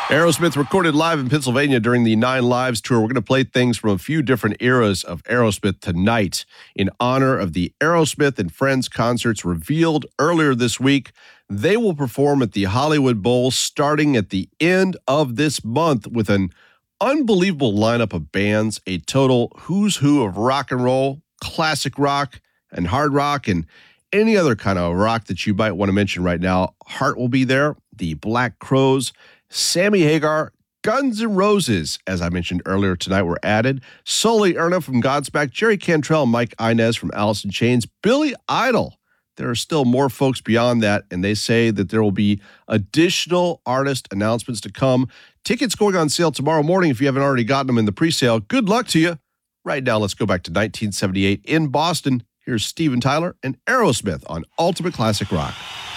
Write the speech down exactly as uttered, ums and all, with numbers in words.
Aerosmith recorded live in Pennsylvania during the Nine Lives tour. We're going to play things from a few different eras of Aerosmith tonight in honor of the Aerosmith and Friends concerts revealed earlier this week. They will perform at the Hollywood Bowl starting at the end of this month with an unbelievable lineup of bands, a total who's who of rock and roll, classic rock, and hard rock, and any other kind of rock that you might want to mention right now. Heart will be there, the Black Crowes, Sammy Hagar, Guns N' Roses, as I mentioned earlier tonight, were added. Sully Erna from Godsmack, Jerry Cantrell, and Mike Inez from Alice in Chains, Billy Idol. There are still more folks beyond that, and they say that there will be additional artist announcements to come. Tickets going on sale tomorrow morning if you haven't already gotten them in the pre-sale. Good luck to you. Right now, let's go back to nineteen seventy-eight in Boston. Here's Steven Tyler and Aerosmith on Ultimate Classic Rock.